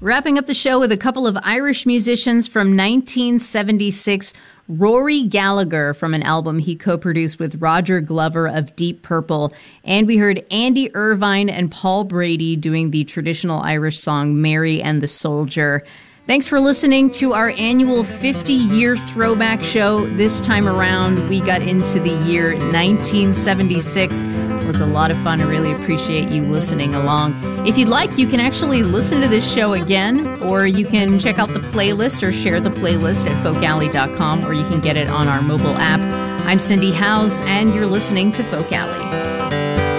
Wrapping up the show with a couple of Irish musicians from 1976. Rory Gallagher from an album he co-produced with Roger Glover of Deep Purple. And we heard Andy Irvine and Paul Brady doing the traditional Irish song Mary and the Soldier. Thanks for listening to our annual 50-year throwback show. This time around, we got into the year 1976. It was a lot of fun. I really appreciate you listening along. If you'd like, you can actually listen to this show again, or you can check out the playlist or share the playlist at folkalley.com, or you can get it on our mobile app. I'm Cindy Howes, and you're listening to Folk Alley.